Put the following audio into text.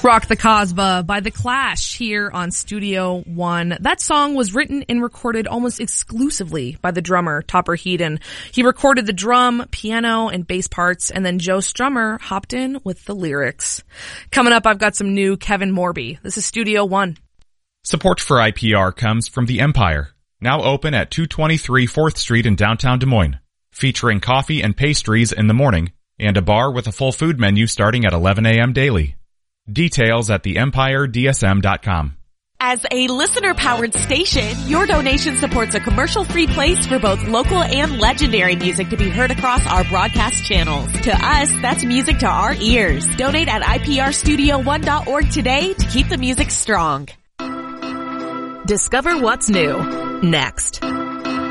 Rock the Casbah by The Clash here on Studio One. That song was written and recorded almost exclusively by the drummer, Topper Headon. He recorded the drum, piano, and bass parts, and then Joe Strummer hopped in with the lyrics. Coming up, I've got some new Kevin Morby. This is Studio One. Support for IPR comes from The Empire, now open at 223 4th Street in downtown Des Moines, featuring coffee and pastries in the morning, and a bar with a full food menu starting at 11 a.m. daily. Details at theempiredsm.com. As a listener-powered station, your donation supports a commercial-free place for both local and legendary music to be heard across our broadcast channels. To us, that's music to our ears. Donate at iprstudio1.org today to keep the music strong. Discover what's new next.